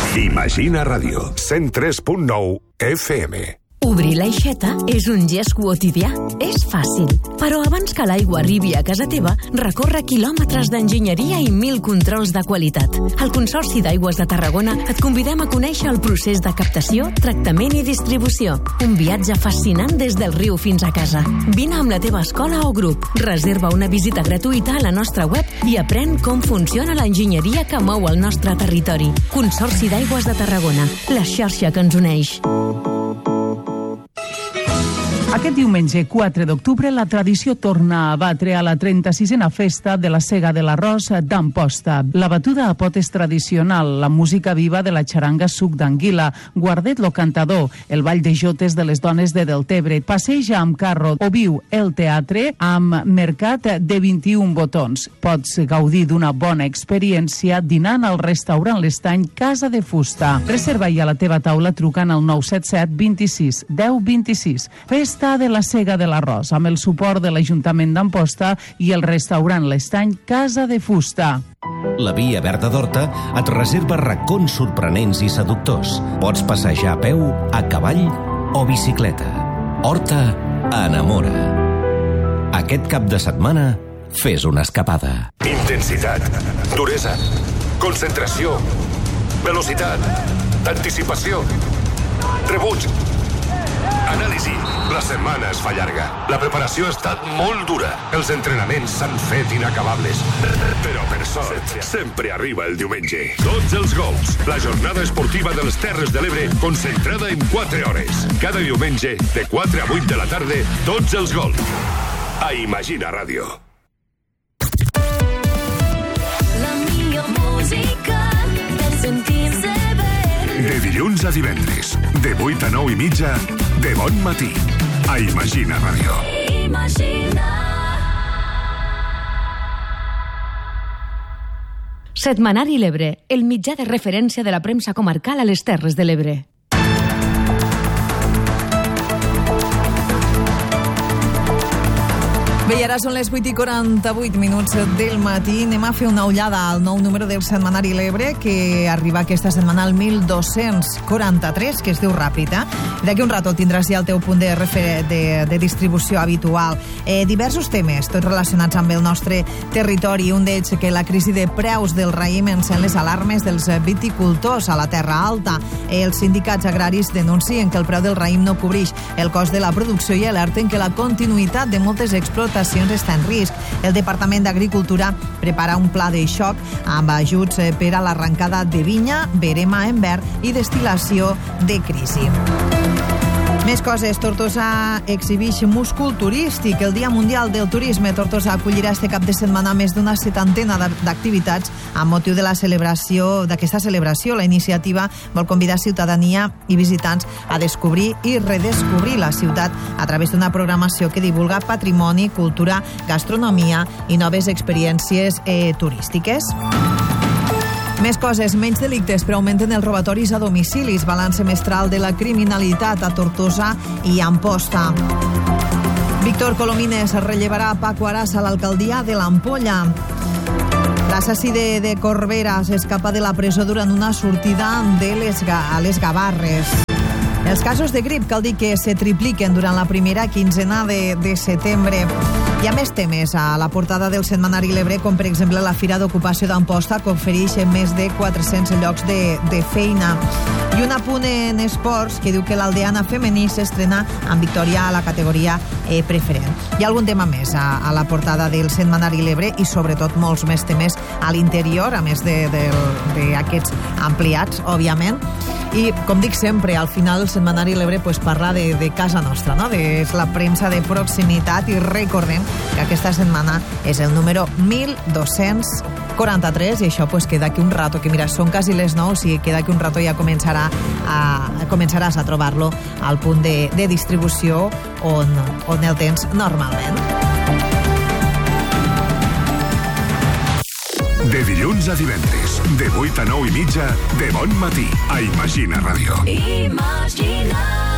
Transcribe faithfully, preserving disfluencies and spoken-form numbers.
Imagina Ràdio, cent tres punt nou F M. Obrir l'aixeta és un gest quotidià. És fàcil. Però abans que l'aigua arribi a casa teva, recorre quilòmetres d'enginyeria i mil controls de qualitat. Al Consorci d'Aigües de Tarragona et convidem a conèixer el procés de captació, tractament i distribució. Un viatge fascinant des del riu fins a casa. Vine amb la teva escola o grup. Reserva una visita gratuïta a la nostra web i aprèn com funciona l'enginyeria que mou el nostre territori. Consorci d'Aigües de Tarragona, la xarxa que ens uneix. Aquest diumenge quatre d'octubre la tradició torna a batre a la trenta-sisena festa de la Sega de l'Arròs d'Amposta. La batuda a pot és tradicional, la música viva de la xaranga Suc d'Anguila, Guardet lo Cantador, el ball de jotes de les dones de Deltebre, passeja amb carro o viu el teatre amb mercat de vint-i-un botons. Pots gaudir d'una bona experiència dinant al restaurant L'Estany Casa de Fusta. Reserva ja la teva taula trucant al nou set set vint-i-sis deu vint-i-sis. Festa de la Sega de l'Arròs, amb el suport de l'Ajuntament d'Amposta i el restaurant L'Estany Casa de Fusta. La Via Verda d'Horta et reserva racons sorprenents i seductors. Pots passejar a peu, a cavall o bicicleta. Horta enamora. Aquest cap de setmana, fes una escapada. Intensitat, duresa, concentració, velocitat, anticipació, rebuig, anàlisi. La setmana es fa llarga. La preparació ha estat molt dura. Els entrenaments s'han fet inacabables. Però, per sort, sempre arriba el diumenge. Tots els gols. La jornada esportiva de les Terres de l'Ebre concentrada en quatre hores. Cada diumenge, de quatre a vuit de la tarda, tots els gols. A Imagina Ràdio. La millor música per sentir-se bé. De dilluns a divendres, de vuit a nou i mitja, de bon matí. A Imagina Ràdio. Imagina. Setmanari l'Ebre, el mitjà de referència de la premsa comarcal a les Terres de l'Ebre. Bé, i ara són les vuit i quaranta-vuit minuts del matí. Anem a fer una ullada al nou número del Setmanari L'Ebre, que arriba aquesta setmana al mil dos-cents quaranta-tres, que es diu ràpid, eh? D'aquí un rato tindràs ja el teu punt de, refer- de, de distribució habitual. Eh, diversos temes, tots relacionats amb el nostre territori. Un d'ells, que la crisi de preus del raïm encén les alarmes dels viticultors a la Terra Alta. Els sindicats agraris denuncien que el preu del raïm no cobreix el cost de la producció i alerten que la continuïtat de moltes explotacions està en risc. El Departament d'Agricultura prepara un pla de xoc amb ajuts per a l'arrencada de vinya, verema en verd i destil·lació de crisi. Més coses. Tortosa exhibix múscul turístic. El Dia Mundial del Turisme Tortosa acollirà este cap de setmana més d'una setantena d'activitats amb motiu de la celebració d'aquesta celebració. La iniciativa vol convidar ciutadania i visitants a descobrir i redescobrir la ciutat a través d'una programació que divulga patrimoni, cultura, gastronomia i noves experiències eh, turístiques. Més coses, menys delictes, però augmenten els robatoris a domicilis. Balanç semestral de la criminalitat a Tortosa i Amposta. Víctor Colomines rellevarà Paco Arás a l'alcaldia de l'Ampolla. L'assassí de, de Corbera s'escapa de la presó durant una sortida de les, a les Gavarres. Els casos de grip cal dir que se tripliquen durant la primera quinzena de, de setembre. Hi ha més temes a la portada del Setmanari L'Ebre, com per exemple la Fira d'Ocupació d'Amposta, que ofereix més de quatre-cents llocs de, de feina. I un apunt en esports que diu que l'Aldeana femení s'estrena amb victòria a la categoria eh, preferent. Hi ha algun tema més a, a la portada del Setmanari L'Ebre i sobretot molts més temes a l'interior, a més d'aquests ampliats, òbviament. I, com dic sempre, al final el Setmanari L'Ebre pues, parla de, de casa nostra, no? De, és la premsa de proximitat i recordem que aquesta setmana és el número mil dos-cents quaranta-tres i això pues, que d'aquí un rato, que mira, són quasi les nou, i que d'aquí un rato ja començarà a, començaràs a trobar-lo al punt de, de distribució on, on el tens normalment. De dilluns a divendres, de vuit a nou i mitja, de bon matí, a Imagina Ràdio. Imagina.